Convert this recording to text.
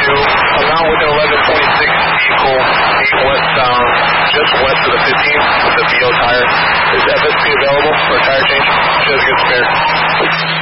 I'm now with an 1126 vehicle, 8 westbound, just west of the 15 with a VO tire. Is FSP available for a tire change? She has a good spare.